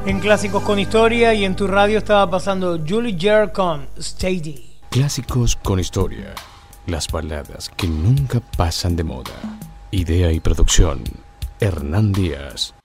En Clásicos con Historia y en tu radio estaba pasando Julie Ger con Steady. Clásicos con Historia. Las baladas que nunca pasan de moda. Idea y producción, Hernán Díaz.